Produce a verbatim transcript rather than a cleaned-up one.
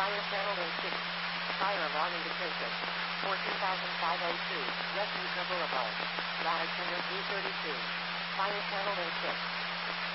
Fire channel A six. Fire alarm indication. fourteen thousand five hundred two. Refuge Boulevard. Latitude three thirty-two. Fire channel A six.